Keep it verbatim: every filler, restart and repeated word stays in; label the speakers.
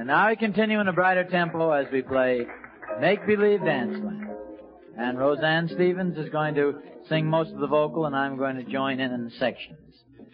Speaker 1: now we continue in a brighter tempo as we play Make Believe Danceland. And Roseanne Stevens is going to sing most of the vocal, and I'm going to join in in the sections.